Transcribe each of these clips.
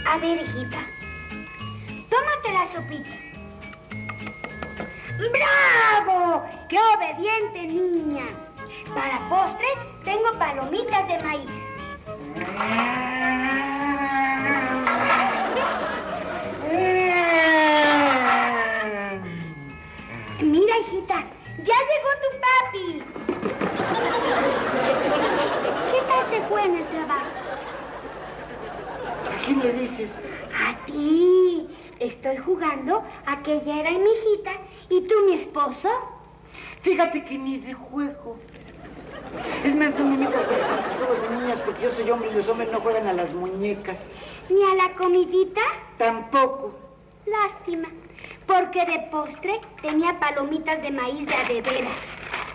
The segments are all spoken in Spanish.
A ver, hijita. Tómate la sopita. ¡Bravo! ¡Qué obediente niña! Para postre, tengo palomitas de maíz. Mira, hijita, ya llegó tu papi. ¿Qué tal te fue en el trabajo? ¿A quién le dices? A ti. Estoy jugando a que ella era mi hijita y tú mi esposo. Fíjate que ni de juego. Es más, no me metas con los juegos de niñas porque yo soy hombre y los hombres no juegan a las muñecas. ¿Ni a la comidita? Tampoco. Lástima, porque de postre tenía palomitas de maíz de veras.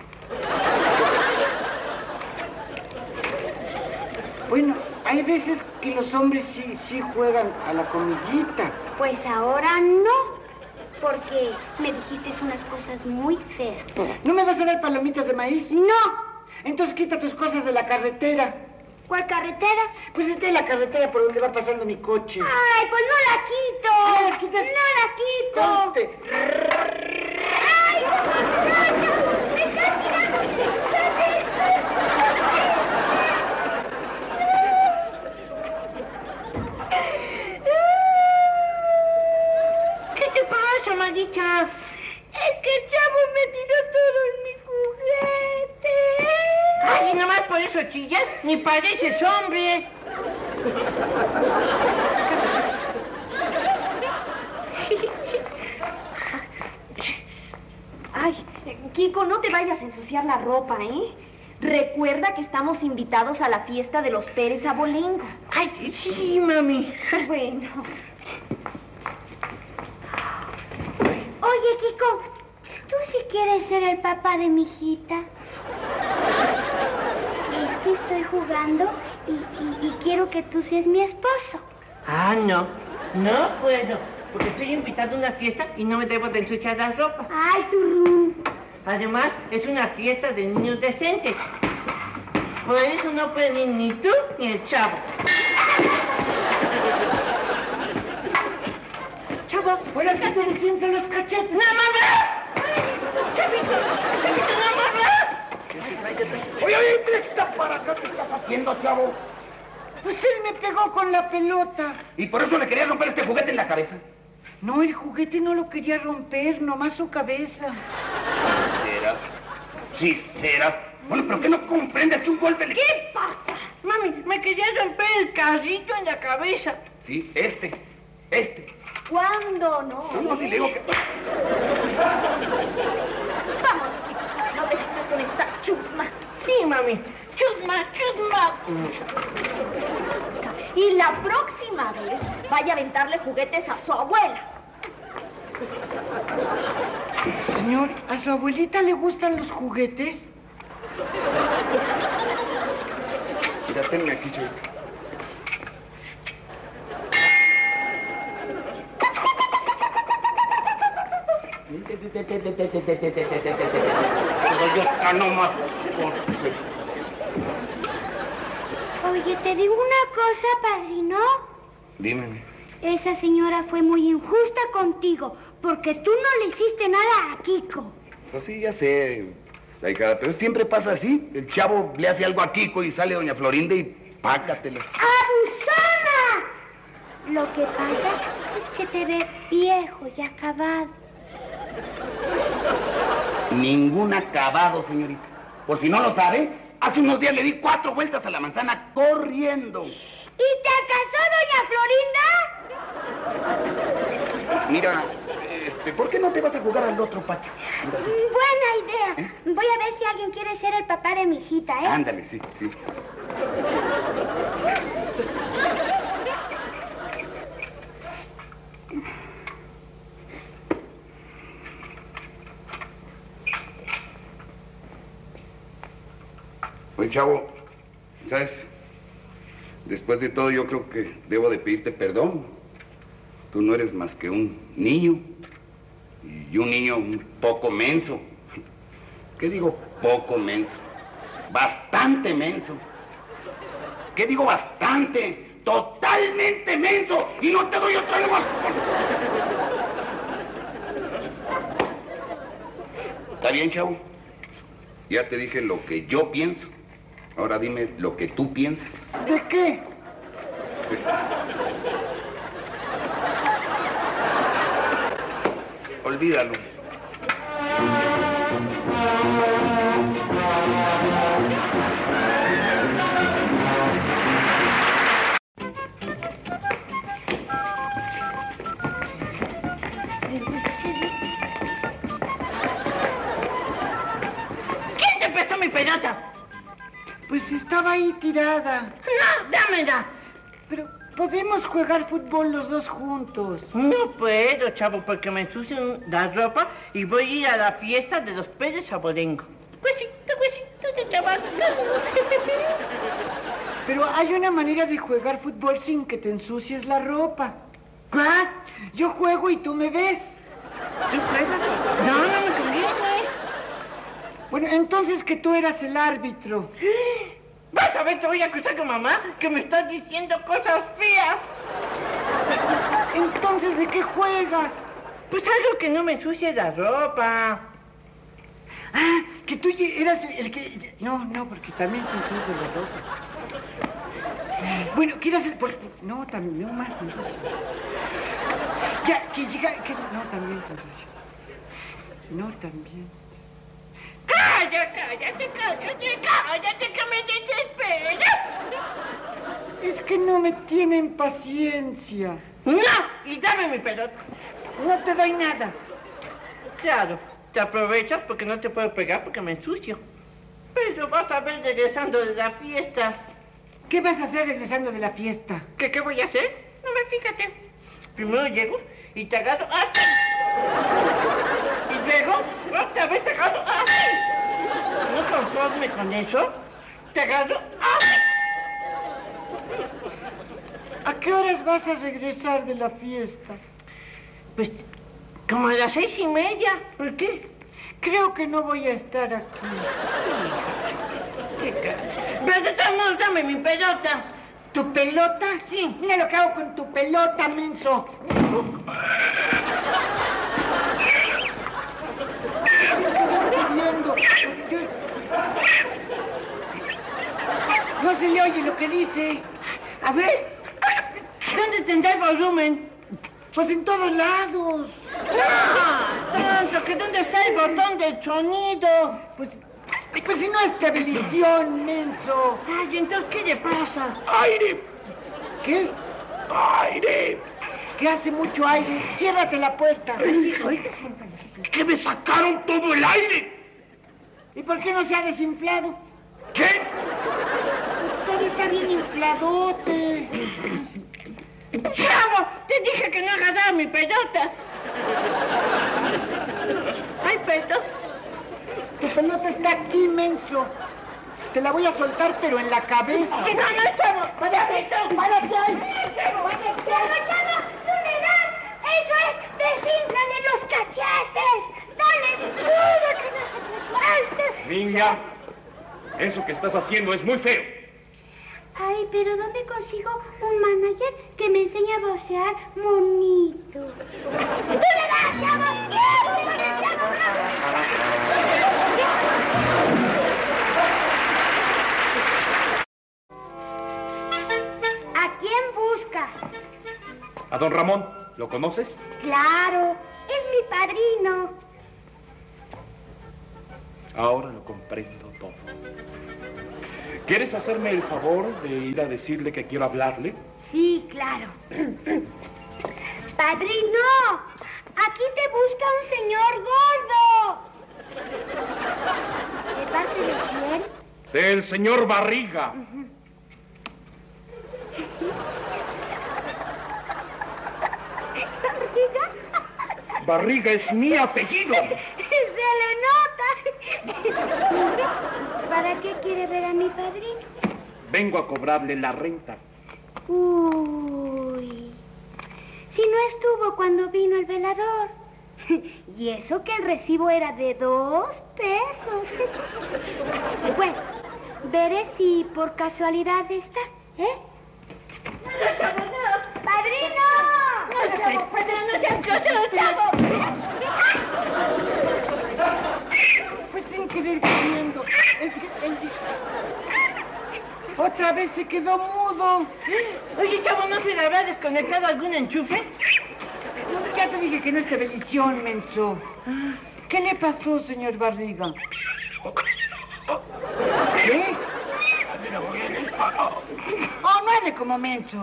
Bueno, hay veces que los hombres sí juegan a la comidita. Pues ahora no, porque me dijiste unas cosas muy feas. ¿No me vas a dar palomitas de maíz? ¡No! Entonces quita tus cosas de la carretera. ¿Cuál carretera? Pues esta es la carretera por donde va pasando mi coche. ¡Ay, pues no la quito! ¿No las quitas? ¡No la quito! ¡Corte! ¡Ay, no! ¡Me está tirando! ¿Qué te pasa, maldita? Es que el chavo me tiró todos mis juguetes. Ay, nada más por eso chillas, ni pareces hombre. Ay, Kiko, no te vayas a ensuciar la ropa, ¿eh? Recuerda que estamos invitados a la fiesta de los Pérez Abolengo. Ay, sí, mami. Bueno. Oye, Kiko, ¿tú sí quieres ser el papá de mi hijita? Es que estoy jugando y quiero que tú seas mi esposo. Ah, no. No puedo. Porque estoy invitado a una fiesta y no me debo de ensuciar la ropa. ¡Ay, turrún! Además, es una fiesta de niños decentes. Por eso no pueden ir ni tú ni el chavo. Chavo, ahora sí te desinflan los cachetes. ¡No, mamá! ¡Chavito! ¡Chavito, no, mamá! Oye, presta para acá. ¿Qué estás haciendo, chavo? Pues él me pegó con la pelota. ¿Y por eso le querías romper este juguete en la cabeza? No, el juguete no lo quería romper, nomás su cabeza. Chisteras. Bueno, ¿pero qué no comprendes que un golpe le... ¿Qué pasa? Mami, me quería romper el carrito en la cabeza. Sí, este. ¿Cuándo no? No, si le digo que... Vámonos, Kiko. No te juntes con esta chusma. Sí, mami. Chusma, chusma. Y la próxima vez vaya a aventarle juguetes a su abuela. Señor, ¿a su abuelita le gustan los juguetes? Mira, tenme aquí, chavito. Pero yo está nomás... Oye, te digo una cosa, padrino. Dime. Esa señora fue muy injusta contigo, porque tú no le hiciste nada a Kiko. Pues sí, ya sé, ahijada, pero siempre pasa así. El chavo le hace algo a Kiko y sale doña Florinda y pácatela. ¡Abusona! Lo que pasa es que te ve viejo y acabado. Ningún acabado, señorita. Por si no lo sabe, hace unos días le di 4 vueltas a la manzana corriendo. ¿Y te alcanzó doña Florinda? Mira, ¿por qué no te vas a jugar al otro patio? Buena idea. Voy a ver si alguien quiere ser el papá de mi hijita, ¿eh? Ándale, sí. Oye, chavo, ¿sabes? Después de todo, yo creo que debo de pedirte perdón. Tú no eres más que un niño. Y un niño un poco menso. ¿Qué digo poco menso? Bastante menso. ¿Qué digo bastante? totalmente menso y no te doy otra más. ¿Está bien, chavo? Ya te dije lo que yo pienso. Ahora dime lo que tú piensas. ¿De qué? Olvídalo. ¿Quién te prestó mi pelota? Pues estaba ahí tirada. No, dámela. Pero podemos jugar fútbol los dos juntos. No puedo, chavo, porque me ensucian la ropa y voy a ir a la fiesta de los Pérez Abolengo. Huesito de chaval. Pero hay una manera de jugar fútbol sin que te ensucies la ropa. ¿Cuál? Yo juego y tú me ves. ¿Tú juegas? No, no me conviene. Bueno, entonces que tú eras el árbitro. ¿Vas a ver, te voy a acusar con mamá que me estás diciendo cosas feas? Entonces, ¿de qué juegas? Pues algo que no me ensucie la ropa. Ah, que tú eras el que... No, porque también te ensucia la ropa. Sí. Bueno, que eras el... No, también, no más ensucia. Ya, que llega... No, también se ensucia. No, también. Cállate, que me desesperas. Es que no me tienen paciencia. No, y dame mi pelota. No te doy nada. Claro, te aprovechas porque no te puedo pegar porque me ensucio. Pero vas a ver regresando de la fiesta. ¿Qué vas a hacer regresando de la fiesta? ¿Qué voy a hacer? No me fíjate. Primero llego y te agarro así. Y luego otra vez te agarro así. No conforme con eso, te agarro así. ¿A qué horas vas a regresar de la fiesta? Pues como a las 6:30. ¿Por qué? Creo que no voy a estar aquí. ¿Qué cara? Pero de todos modos, dame mi pelota. ¿Tu pelota? Sí. Mira lo que hago con tu pelota, menso. Se quedó pidiendo. No se le oye lo que dice. A ver, ¿dónde tendrá el volumen? Pues en todos lados. ¡Tonto! ¿Que dónde está el botón del sonido? Pues si no es televisión, menso. Ay, entonces, ¿qué le pasa? ¡Aire! ¿Qué? ¡Aire! Que hace mucho aire. Ciérrate la puerta. ¡Que me sacaron todo el aire! ¿Y por qué no se ha desinflado? ¿Qué? Pues todavía está bien infladote. ¡Chavo! Te dije que no agarraba mi pelota. Ay, perdón. Tu pelota está aquí, menso. Te la voy a soltar, pero en la cabeza. No, chavo. ¡Párate! ¡Párate ahí! Chavo, tú le das. Eso es, desínflale los cachetes. Dale duro que no se te suelte. Niña, eso que estás haciendo es muy feo. Ay, pero ¿dónde consigo un manager que me enseñe a vocear bonito? ¡Tú le das, chavo! ¡Bien! ¡Con el chavo! ¿A quién busca? ¿A don Ramón? ¿Lo conoces? Claro, es mi padrino. Ahora lo comprendo todo. ¿Quieres hacerme el favor de ir a decirle que quiero hablarle? Sí, claro. ¡Padrino! Aquí te busca un señor gordo. ¿De parte de quién? Del señor Barriga. ¿Barriga? Barriga es mi apellido. Se le nota. ¿Para qué quiere ver a mi padrino? Vengo a cobrarle la renta. Uy. Si no estuvo cuando vino el velador. Y eso que el recibo era de 2 pesos. Bueno, veré si por casualidad está, ¿eh? Otra vez se quedó mudo. Oye, chavo, ¿no se le habrá desconectado algún enchufe? Ya te dije que no es televisión, menso. ¿Qué le pasó, señor Barriga? ¿Qué? Oh, no hable como menso.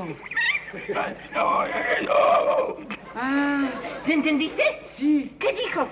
Ah, ¿Le entendiste? sí. ¿Qué dijo?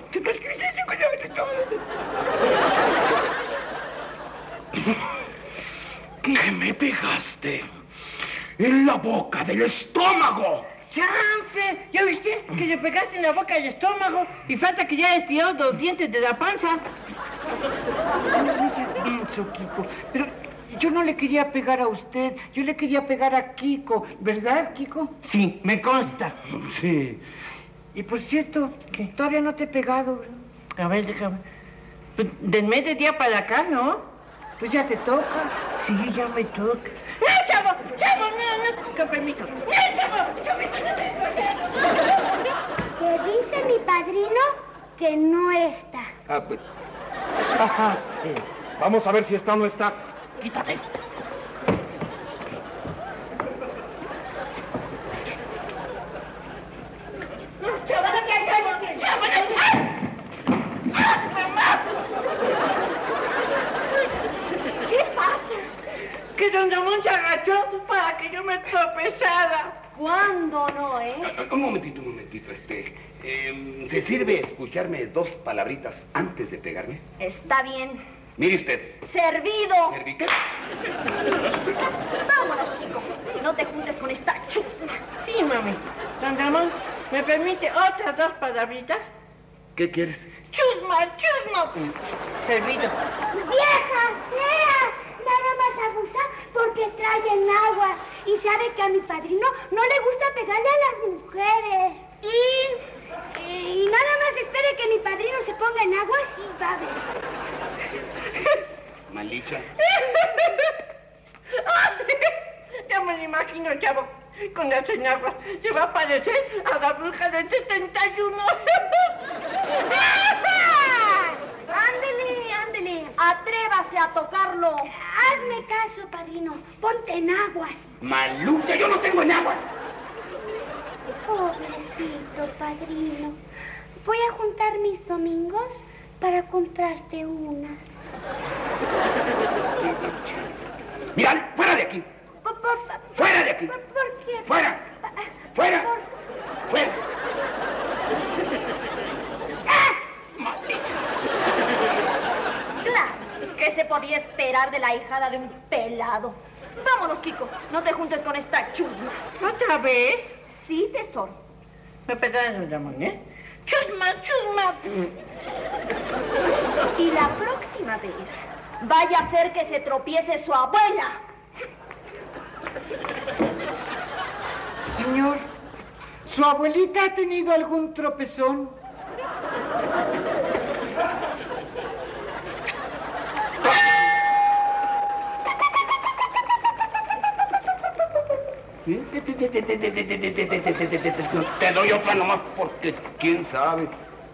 ¿Qué me pegaste? En la boca del estómago. ¡Chanfe! ¿Ya viste? Que le pegaste en la boca del estómago y falta que ya hayas tirado los dientes de la panza. No seas menso, Kiko. Pero yo no le quería pegar a usted. Yo le quería pegar a Kiko. ¿Verdad, Kiko? Sí, me consta. Sí. Y por cierto, ¿qué? Todavía no te he pegado, ¿verdad? A ver, déjame. Pues, del mes de día para acá, ¿no? Pues ya te toca. Sí, ya me toca. ¡No, chavo! ¡Chavo! No, con permiso. ¡No, chavo! ¡Chavito, no me Que dice mi padrino que no está. Sí. Vamos a ver si está o no está. Quítate. ¡Chavo, no te ¡Chavo, no! ¡Ah, mamá! ¿Qué pasa? Que don Ramón se agachó para que yo me tropezara. ¿Cuándo no, eh? Un momentito. ¿Se sirve escucharme dos palabritas antes de pegarme? Está bien. Mire usted. ¡Servido! ¿Qué? Vámonos, Kiko. No te juntes con esta chusma. Sí, mami. Don Ramón, ¿me permite otras dos palabritas? ¿Qué quieres? ¡Chusma! Servido. ¡Viejas feas! Nada más abusa porque traen aguas. Y sabe que a mi padrino no le gusta pegarle a las mujeres. Y nada más espere que mi padrino se ponga en aguas y va a ver. Malicha. Ya me lo imagino, chavo. Con las enaguas se va a parecer a la bruja del 71. Ándele. Atrévase a tocarlo. Hazme caso, padrino. Ponte en aguas. Malucha, yo no tengo enaguas. Pobrecito, padrino. Voy a juntar mis domingos para comprarte unas. Mira, fuera de aquí. Por favor. ¡Fuera de aquí! ¿Por qué? ¡Fuera! ¡Fuera! ¡Fuera! Claro, ¿qué se podía esperar de la hijada de un pelado? Vámonos, Kiko. No te juntes con esta chusma. ¿Otra vez? Sí, tesoro. Me perdonas, don Ramón, ¿eh? ¡Chusma! Y la próxima vez, vaya a ser que se tropiece su abuela. Señor, ¿su abuelita ha tenido algún tropezón? Te doy otra nomás porque quién sabe.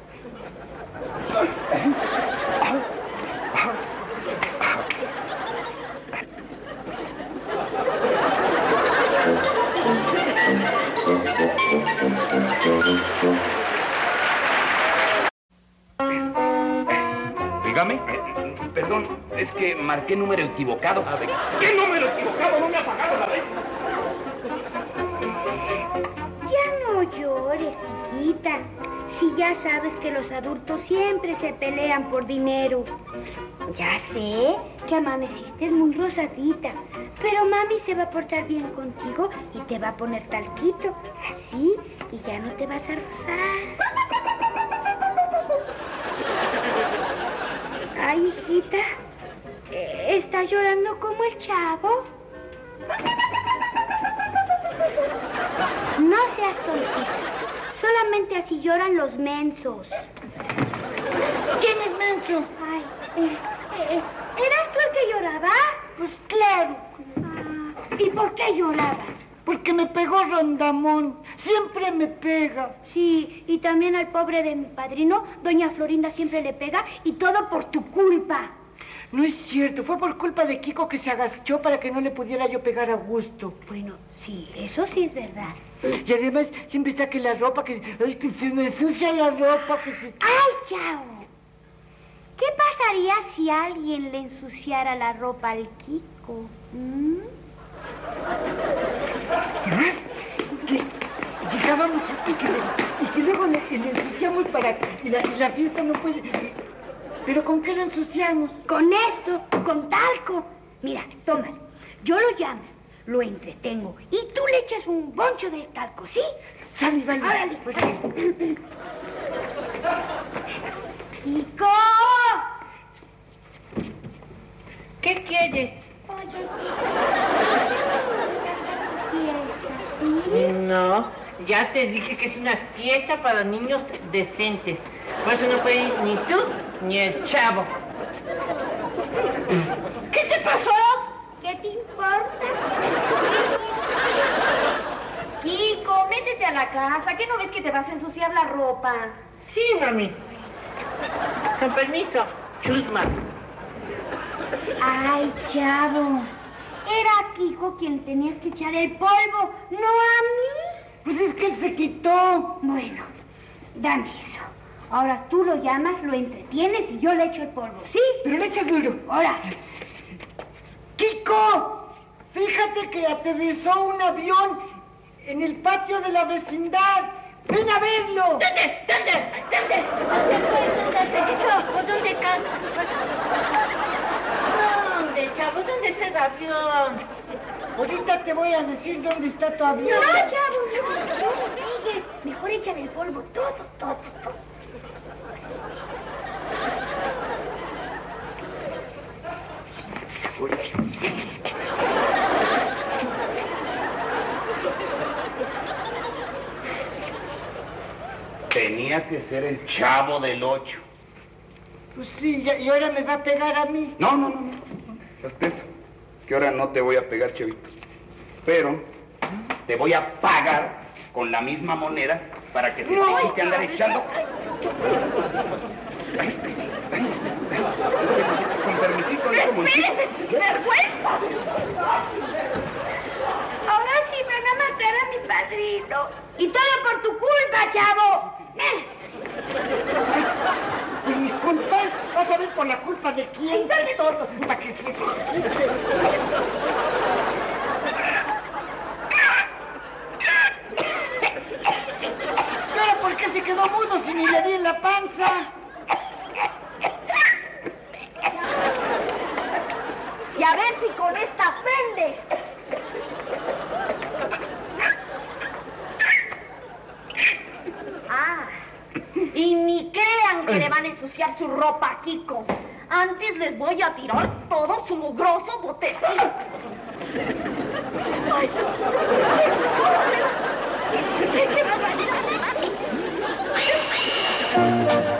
Dígame. Perdón, es que marqué número equivocado. A ver, ¿qué número equivocado? No me ha pagado la ley. Ya no llores, hijita. Si ya sabes que los adultos siempre se pelean por dinero. Ya sé que amaneciste muy rosadita, pero mami se va a portar bien contigo y te va a poner talquito, así, y ya no te vas a rosar. Ay, hijita, ¿estás llorando como el chavo? No seas tontita. Solamente así lloran los mensos. ¿Quién es menso? Ay, ¿eras tú el que lloraba? Pues claro, ¿Y por qué llorabas? porque me pegó Rondamón. Siempre me pega. Sí, y también al pobre de mi padrino, doña Florinda siempre le pega, y todo por tu culpa. No es cierto, fue por culpa de Kiko que se agachó para que no le pudiera yo pegar a gusto. Bueno, sí, eso sí es verdad. Y además siempre está que la ropa, ay, que se me ensucia la ropa, que se... ¡Ay, Chavo! ¿Qué pasaría si alguien le ensuciara la ropa al Kiko? ¿Mm? ¿Sabes? Que llegábamos y que luego le ensuciamos y la fiesta no puede... ¿Pero con qué lo ensuciamos? Con esto, con talco. Mira, tómalo. Yo lo llamo, lo entretengo y tú le echas un boncho de talco, ¿sí? Sale, vale. ¡Órale! ¡Kiko! ¿Qué quieres? Oye, Kiko, ¿vas a tu fiesta, sí? No, ya te dije que es una fiesta para niños decentes. Por eso no puede ir ni tú ni el Chavo. ¿Qué te pasó? ¿Qué te importa? Kiko, métete a la casa. ¿Qué no ves que te vas a ensuciar la ropa? Sí, mami. Con permiso. Chusma. Ay, Chavo. Era a Kiko quien tenías que echar el polvo, no a mí. Pues es que él se quitó. Bueno, dame eso. Ahora tú lo llamas, lo entretienes y yo le echo el polvo, ¿sí? Pero le echas duro. Ahora. ¡Kiko! Fíjate que aterrizó un avión en el patio de la vecindad. ¡Ven a verlo! ¿Dónde? ¿Dónde aterrizó? ¿O dónde ¿Dónde, Chavo? ¿Dónde está el avión? Ahorita te voy a decir dónde está tu avión. No, Chavo, no lo digas. Mejor échale el polvo, todo. Tenía que ser el Chavo del 8. Pues sí, y ahora me va a pegar a mí. No. Hasta eso. Que ahora no te voy a pegar, Chevito. Pero te voy a pagar con la misma moneda para que se te quite andar echando. Con permisito, ahí como ¡Espérese, sinvergüenza! Ahora sí van a matar a mi padrino. Y todo por tu culpa, Chavo. Pues mi culpa, vas a ver por la culpa de quién, de todo, para que se quite. ¿Y ahora por qué se quedó mudo si ni le di en la panza? Y a ver si con esta ofende. Y ni crean que le van a ensuciar su ropa a Kiko. Antes les voy a tirar todo su mugroso botecito. ¡Ay, qué barbaridad!